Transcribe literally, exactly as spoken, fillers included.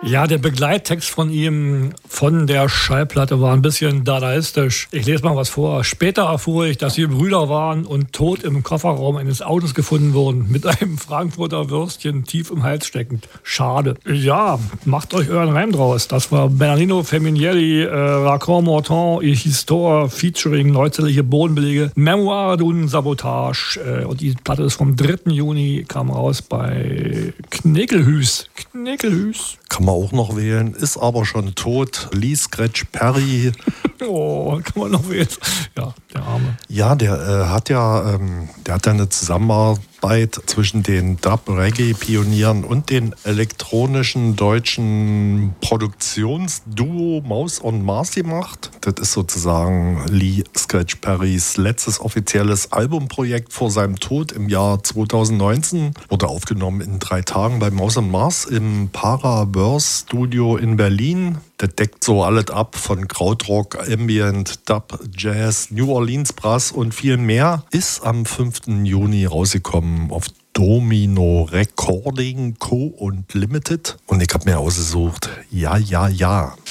Ja, der Begleittext von ihm von der Schallplatte war ein bisschen dadaistisch. Ich lese mal was vor. Später erfuhr ich, dass sie Brüder waren und tot im Kofferraum eines Autos gefunden wurden, mit einem Frankfurter Würstchen tief im Hals steckend. Schade. Ja, macht euch euren Reim draus. Das war Bernardino Feminielli, äh, Raccord Morton, Histoire, featuring neuzeitliche Bodenbelege, Memoire d'une Sabotage. Äh, und die Platte ist vom dritten Juni, kam raus bei Knickelhüß. Knickelhüß. Kann man auch noch wählen, ist aber schon tot. Lee Scratch Perry. Oh, kann man noch wählen. Ja, der Arme. Ja, der äh, hat ja, ähm, der hat ja eine Zusammenarbeit zwischen den Dub-Reggae-Pionieren und den elektronischen deutschen Produktionsduo Mouse on Mars gemacht. Das ist sozusagen Lee Scratch Perrys letztes offizielles Albumprojekt vor seinem Tod im Jahr zweitausendneunzehn. Wurde aufgenommen in drei Tagen bei Mouse on Mars im Paraverse Studio in Berlin. Das deckt so alles ab von Krautrock, Ambient, Dub, Jazz, New Orleans Brass und viel mehr. Ist am fünften Juni rausgekommen auf Domino Recording Co. und Limited. Und ich habe mir ausgesucht, ja, ja, ja.